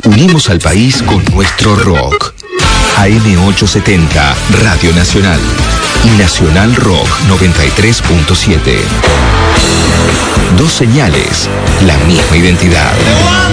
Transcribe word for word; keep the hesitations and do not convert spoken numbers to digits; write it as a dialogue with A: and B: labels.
A: Unimos al país con nuestro rock. A M ochocientos setenta, Radio Nacional. Y Nacional Rock noventa y tres punto siete. Dos señales, la misma identidad.